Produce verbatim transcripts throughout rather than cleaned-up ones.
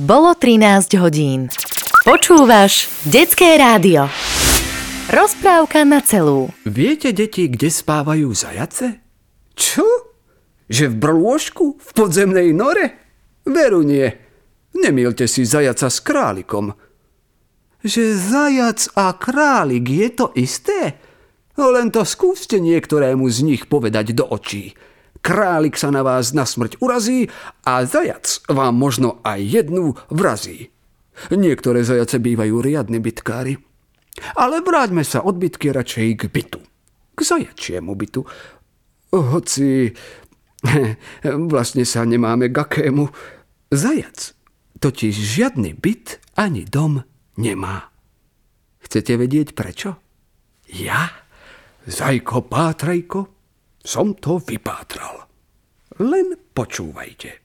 Bolo trinásť hodín. Počúvaš Detské rádio. Rozprávka na celú. Viete, deti, kde spávajú zajace? Čo? Že v brlôžku? V podzemnej nore? Veru nie. Nemýlte si zajaca s králikom. Že zajac a králik je to isté? Len to skúste niektorému z nich povedať do očí. Králik sa na vás na smrť urazí a zajac vám možno aj jednu vrazí. Niektoré zajace bývajú riadni bitkári. Ale vráťme sa od bitky radšej k bytu. K zajačiemu bytu. Hoci vlastne sa nemáme k akému. Zajac totiž žiadny byt ani dom nemá. Chcete vedieť prečo? Ja, Zajko Pátrajko, som to vypátral. Len počúvajte.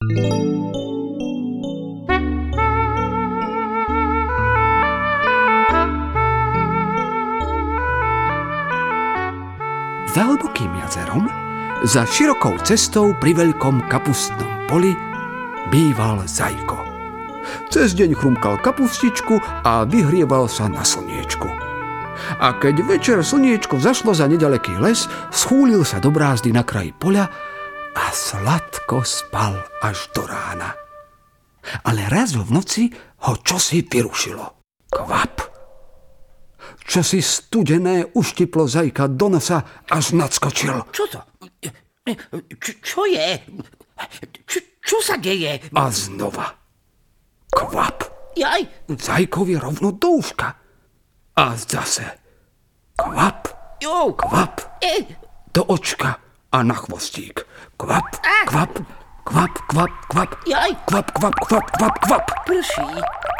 Za hlbokým jazerom, za širokou cestou pri veľkom kapustnom poli býval Zajko. Cez deň chrumkal kapustičku a vyhrieval sa na slniečku. A keď večer slniečko zašlo za nedaleký les, schúlil sa do brázdy na kraji poľa a sladko spal až do rána. Ale raz v noci ho čosi vyrušilo. Kvap! Čosi studené uštiplo Zajka do nosa, až nadskočil. Čo to? Čo, čo je? Čo, čo sa deje? A znova. Kvap! Jaj! Zajkovi rovno do uška. A zase kvap, Jo. kvap, E. do očka a na chvostík. Kvap, kvap, kvap, kvap, kvap, Jaj. kvap, kvap, kvap, kvap, kvap. Prší.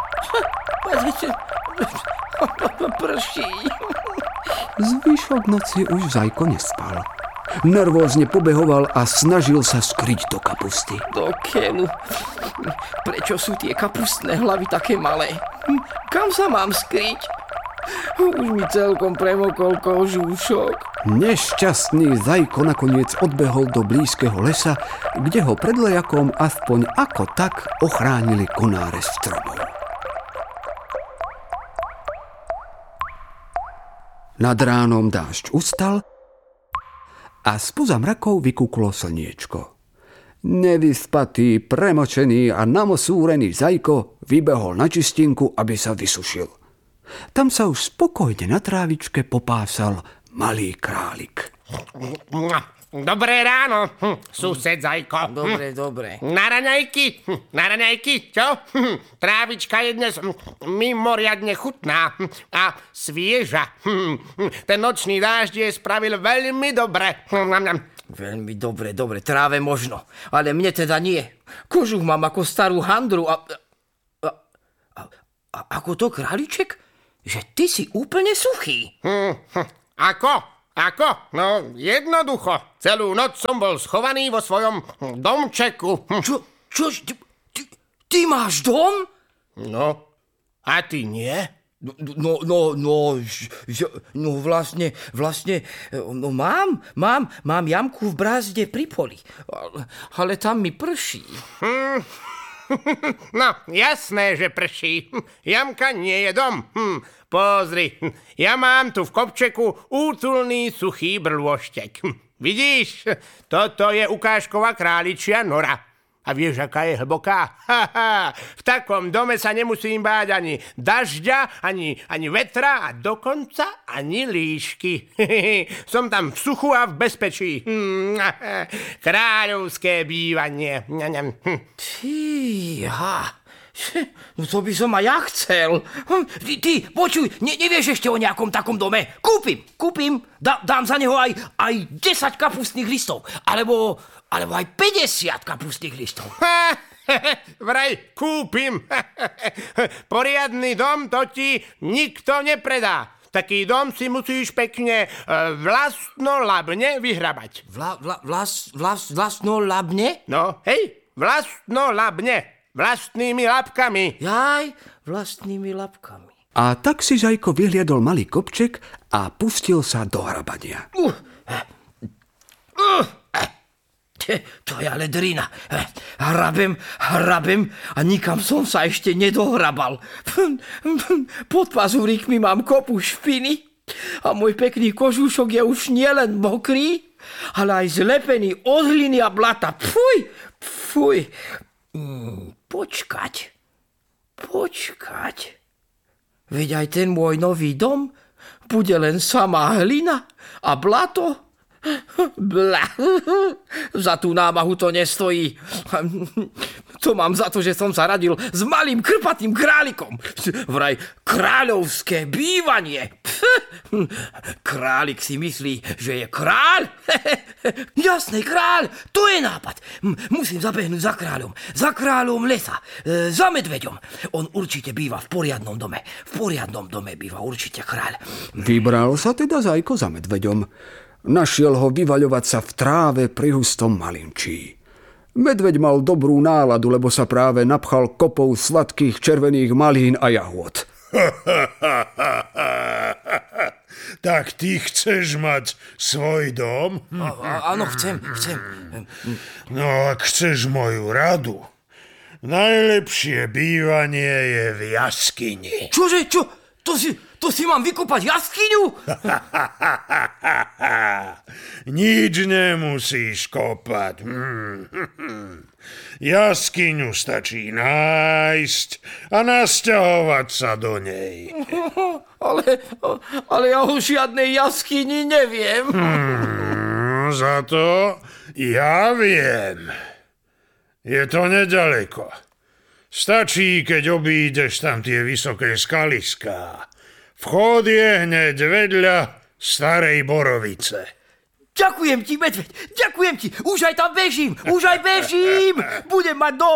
Prší. Zvyšok noci už Zajko nespal. Nervózne pobehoval a snažil sa skryť do kapusty. Do keľu. Prečo sú tie kapustné hlavy také malé? Kam sa mám skryť? Už mi celkom premokol kožúšok. Nešťastný Zajko nakoniec odbehol do blízkeho lesa, kde ho pred lejakom aspoň ako tak ochránili konáre stromov. Nad ránom dážď ustal a spoza mrakov vykúklo slniečko. Nevyspatý, premočený a namosúrený Zajko vybehol na čistinku, aby sa vysušil. Tam sa už spokojne na trávičke popásal malý králik. Dobré ráno, hm, sused Zajko. Dobre, dobre. Na raňajky, hm, na raňajky, čo? Hm, trávička je dnes hm, mimoriadne chutná hm, a svieža. Hm, hm, ten nočný dážď je spravil veľmi dobre. Hm, Veľmi dobre, dobre, tráve možno, ale mne teda nie. Kožuch mám ako starú handru a... a, a, a ako to, králiček? Že ty si úplne suchý. hm, hm, ako? Ako? No, jednoducho. Celú noc som bol schovaný vo svojom domčeku. Hm. Čo? Čo? Ty, ty, ty máš dom? No, a ty nie? No, no, no, no, no vlastne, vlastne, no mám, mám, mám jamku v brázde pri poli, ale, ale tam mi prší. Hm. No, jasné, že prší. Jamka nie je dom. Hm. Pozri, ja mám tu v kopčeku útulný suchý brlôštek. Vidíš, toto je ukážková králičia nora. A vieš, aká je hlboká? Ha, ha. V takom dome sa nemusím báť ani dažďa, ani, ani vetra a dokonca ani líšky. Som tam v suchu a v bezpečí. Kráľovské bývanie. Fíha, no to by som aj ja chcel. Ty, ty počuj, ne, nevieš ešte o nejakom takom dome? Kúpim, kúpim, dá, dám za neho aj, aj desať kapustných listov. Alebo, alebo aj päťdesiat kapustných listov. Vraj kúpim. Poriadny dom to ti nikto nepredá. Taký dom si musíš pekne vlastnolabne vyhrabať. Vla, vla, vlas, vlas, vlastnolabne? No, hej, vlastnolabne. Vlastnými labkami. Jaj, vlastnými labkami. A tak si Zajko vyhliadol malý kopček a pustil sa do hrabania. Uh, uh, To je ale drina. Hrabem, hrabem a nikam som sa ešte nedohrabal. Pod pazúrikmi mám kopu špiny a môj pekný kožúšok je už nielen mokrý, ale aj zlepený od hliny a blata. Fuj, fuj. Počkať, počkať. Veď aj ten môj nový dom bude len samá hlina a blato. Bla. Za tú námahu to nestojí. To mám za to, že som sa radil s malým krpatým králikom. Vraj kráľovské bývanie. Králik si myslí, že je kráľ? Jasný kráľ, to je nápad. Musím zabehnúť za kráľom. Za kráľom lesa. Za medveďom. On určite býva v poriadnom dome. V poriadnom dome býva určite kráľ. Vybral sa teda Zajko za medveďom. Našiel ho vyvaľovať sa v tráve pri hustom malinčí. Medveď mal dobrú náladu, lebo sa práve napchal kopou sladkých červených malín a jahôd. Tak ty chceš mať svoj dom? Áno, chcem, chcem. No, ak chceš moju radu, najlepšie bývanie je v jaskyni. Čože, čo? To si, to si mám vykopať jaskyňu? Nič nemusíš kopať. Jaskyňu stačí nájsť a nasťahovať sa do nej. Ale, ale ja o žiadnej jaskyni neviem. Hmm, za to ja viem. Je to nedaleko. Stačí, keď obídeš tam tie vysoké skaliská. Vchod je hneď vedľa starej borovice. Ďakujem ti, medveď, ďakujem ti. Už aj tam bežím, už aj bežím. Budem mať dom,